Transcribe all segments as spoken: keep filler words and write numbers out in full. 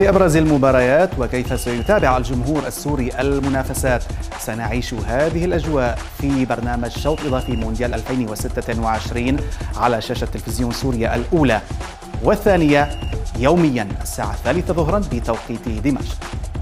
أبرز المباريات وكيف سيتابع الجمهور السوري المنافسات. سنعيش هذه الأجواء في برنامج شوط إضافي مونديال ألفين وستة وعشرين على شاشة تلفزيون سوريا الأولى والثانية يوميا الساعة الثالثة ظهرا بتوقيت دمشق.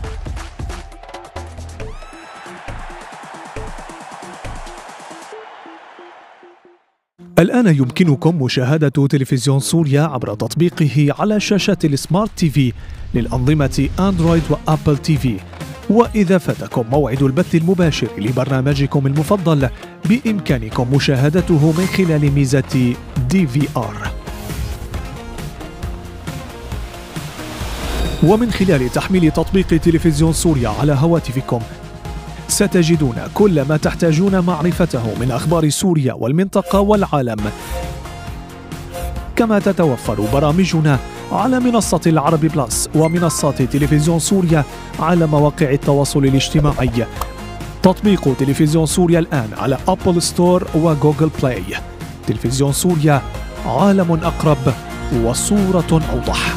الآن يمكنكم مشاهدة تلفزيون سوريا عبر تطبيقه على شاشات السمارت تي في للأنظمة أندرويد وأبل تي في. وإذا فاتكم موعد البث المباشر لبرنامجكم المفضل بإمكانكم مشاهدته من خلال ميزة دي في آر. ومن خلال تحميل تطبيق تلفزيون سوريا على هواتفكم ستجدون كل ما تحتاجون معرفته من أخبار سوريا والمنطقة والعالم. كما تتوفر برامجنا على منصة العربي بلس ومنصات تلفزيون سوريا على مواقع التواصل الاجتماعي. تطبيق تلفزيون سوريا الآن على أبل ستور وجوجل بلاي. تلفزيون سوريا، عالم أقرب وصورة أوضح.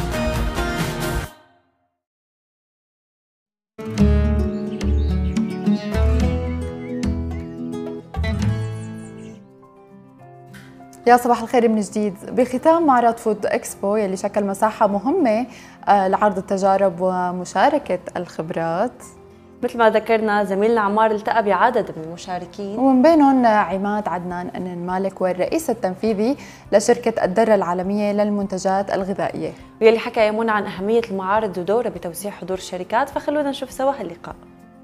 يا صباح الخير من جديد. بختام معرض فود اكسبو يلي شكل مساحة مهمة لعرض التجارب ومشاركة الخبرات، مثل ما ذكرنا زميلنا عمار التقى بعدد من المشاركين ومن بينهم عماد عدنان المالك والرئيس التنفيذي لشركة الدرة العالمية للمنتجات الغذائية، واللي حكى يمون عن أهمية المعارض ودورها بتوسيع حضور الشركات. فخلونا نشوف سوا هاللقاء.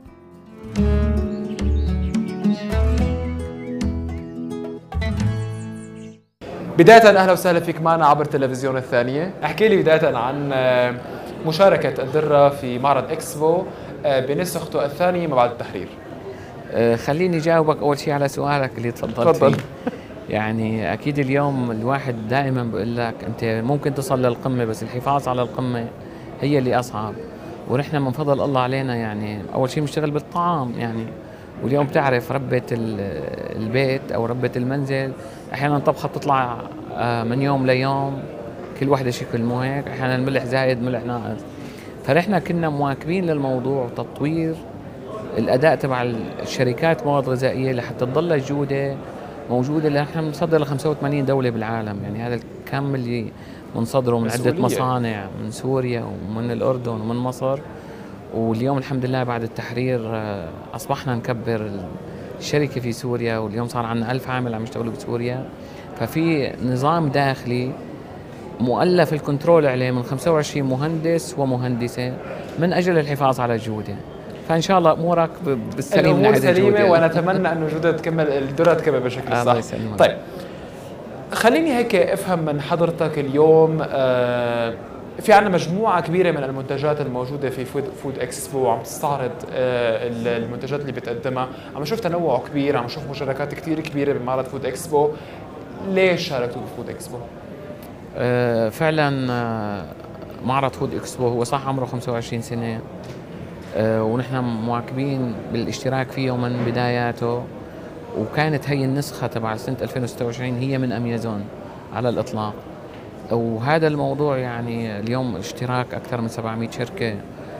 بداية أهلا وسهلا فيك معنا عبر تلفزيون الثانية. احكي لي بداية عن مشاركة الدرة في معرض اكسبو بنسخته الثانية ما بعد التحرير. خليني جاوبك أول شيء على سؤالك اللي تفضلت فيه. يعني أكيد اليوم الواحد دائما بقول لك أنت ممكن تصل للقمة، بس الحفاظ على القمة هي اللي أصعب. ونحن من فضل الله علينا يعني أول شيء بنشتغل بالطعام يعني، واليوم بتعرف ربة البيت أو ربة المنزل أحيانا طبخة بتطلع من يوم ليوم كل واحدة شكل مو هيك، أحيانا ملح زايد ملح ناقص. فنحن كنا مواكبين للموضوع وتطوير الأداء تبع الشركات مواد غذائية لحتى تضل الجودة موجودة، لأن نحن بنصدر ل خمسة وثمانين دولة بالعالم. يعني هذا الكم اللي بنصدره من عدة مصانع من سوريا ومن الأردن ومن مصر. واليوم الحمد لله بعد التحرير أصبحنا نكبر الشركة في سوريا، واليوم صار عندنا ألف عامل عم يشتغلوا بسوريا. ففي نظام داخلي مؤلف الكنترول عليه من خمسة وعشرين مهندس ومهندسة من أجل الحفاظ على الجودة. فإن شاء الله أمورك بالسليم من ناحية الجودة، ونتمنى أنه الجودة تكمل الدرة تكمل بشكل صح. طيب خليني هيك أفهم من حضرتك اليوم، آه في عندنا مجموعة كبيرة من المنتجات الموجودة في فود, فود اكسبو، وعم تستعرض المنتجات اللي بتقدمها. عم نشوف تنوع كبير، عم نشوف مشاركات كثير كبيرة بمعرض فود اكسبو. ليش شاركتوا بفود اكسبو؟ آه فعلا آه معرض فود اكسبو هو صح عمره خمسة وعشرين سنة، آه ونحن مواكبين بالاشتراك فيه من بداياته. وكانت هي النسخة تبع سنة ألفين وستة وعشرين هي من أميزون على الإطلاق. وهذا الموضوع يعني اليوم اشتراك أكثر من سبعمئة شركة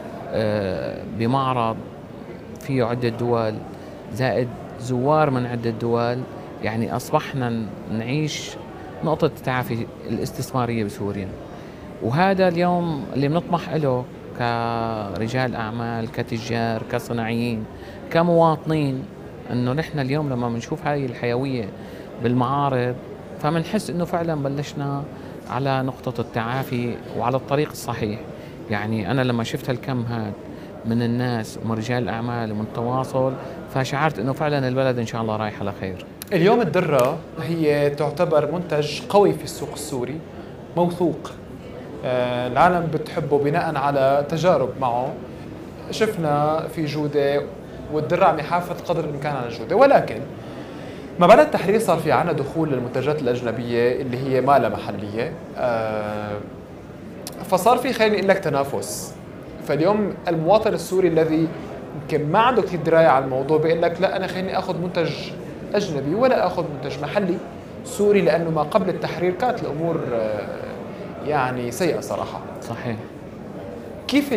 بمعرض فيه عدة دول زائد زوار من عدة دول، يعني أصبحنا نعيش نقطة التعافي الاستثمارية بسوريا. وهذا اليوم اللي بنطمح له كرجال أعمال، كتجار، كصناعيين، كمواطنين، أنه نحن اليوم لما بنشوف هاي الحيوية بالمعارض فمنحس أنه فعلا بلشنا على نقطة التعافي وعلى الطريق الصحيح. يعني أنا لما شفت هالكم هاد من الناس ومن رجال الأعمال ومن التواصل فشعرت أنه فعلا البلد إن شاء الله رايح على خير. اليوم الدرة هي تعتبر منتج قوي في السوق السوري، موثوق، آه العالم بتحبه بناء على تجارب معه. شفنا في جودة، والدرة عم يحافظ قدر الإمكان على الجودة. ولكن ما بعد التحرير صار في عنا دخول للمنتجات الأجنبية اللي هي ما لها محلية، آه فصار في خليني أقول لك تنافس. فاليوم المواطن السوري الذي يمكن ما عنده كثير دراية على الموضوع بيقول لك لا أنا خليني أخذ منتج أجنبي ولا أخذ منتج محلي سوري، لأنه ما قبل التحرير كانت الأمور آه يعني سيئة صراحة. صحيح. كيف